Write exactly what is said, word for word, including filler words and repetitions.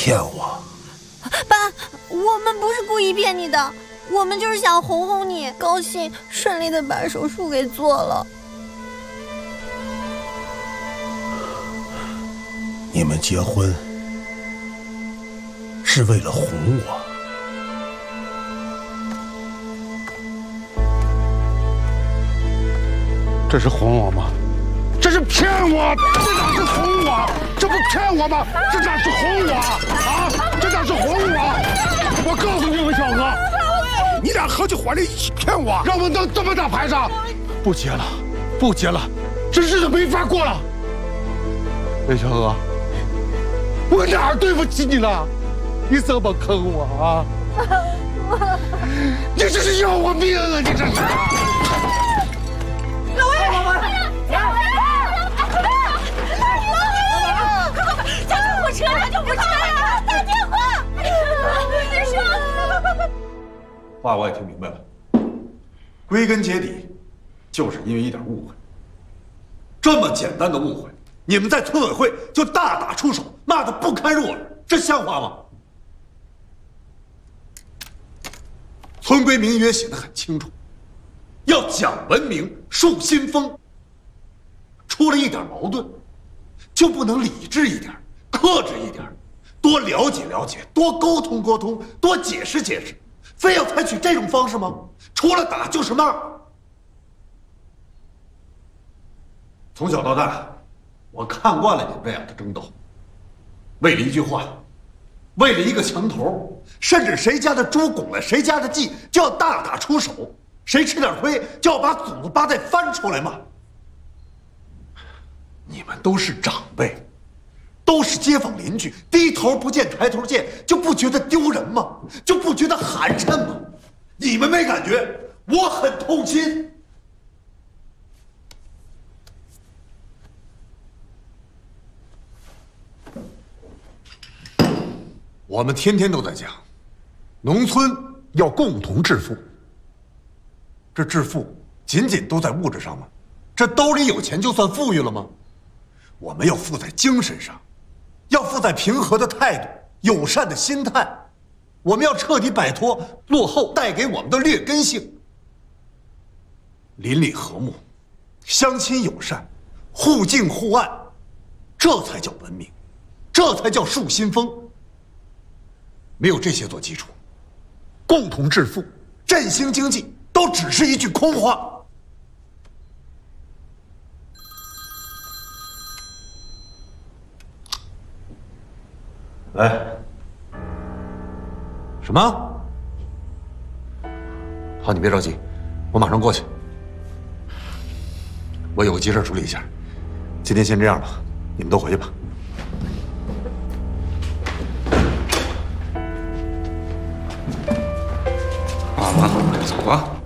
骗我！ 爸，我们不是故意骗你的，我们就是想哄哄你，高兴顺利的把手术给做了。 你们结婚是为了哄我？ 这是哄我吗？这是骗我！这哪是哄我？这不骗我吗？这哪是哄我啊？这哪是哄我？我告诉你们，小娥，你俩合起伙来一起骗我，让我弄这么大排场，不结了，不结了，这日子没法过了。魏小娥，我哪儿对不起你了？你怎么坑我啊？你这是要我命啊！你这是！ 老魏，老魏，老魏，叫救护车呀！救护车呀！打电话！你说， 话我也听明白了，归根结底，就是因为一点误会。这么简单的误会，你们在村委会就大打出手，骂得不堪入耳，这像话吗？村规民约写得很清楚。 要讲文明、树新风。出了一点矛盾，就不能理智一点、克制一点，多了解了解，多沟通沟通，多解释解释，非要采取这种方式吗？除了打就是骂。从小到大，我看惯了你们这样的争斗，为了一句话，为了一个墙头，甚至谁家的猪拱了谁家的鸡，就要大打出手。 谁吃点亏，就要把祖宗八代翻出来骂。你们都是长辈，都是街坊邻居，低头不见抬头见，就不觉得丢人吗？就不觉得寒碜吗？你们没感觉，我很痛心。我们天天都在讲，农村要共同致富。 这致富仅仅都在物质上吗？这兜里有钱就算富裕了吗？我们要富在精神上，要富在平和的态度、友善的心态。我们要彻底摆脱落后带给我们的劣根性。邻里和睦，乡亲友善，互敬互爱，这才叫文明，这才叫树新风。没有这些做基础，共同致富、振兴经济。 都只是一句空话。喂，什么？好，你别着急，我马上过去。我有个急事处理一下，今天先这样吧，你们都回去吧。 好了，走吧。